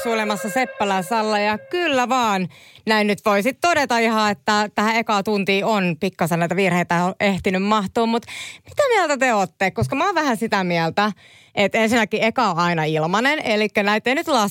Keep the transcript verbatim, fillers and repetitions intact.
Suulemassa Seppälä Salla ja kyllä vaan. Näin nyt voisit todeta ihan, että tähän ekaan tuntiin on pikkasen näitä virheitä on ehtinyt mahtua, mutta mitä mieltä te olette? Koska mä oon vähän sitä mieltä, että ensinnäkin eka on aina ilmanen, eli näitä ei nyt lasketa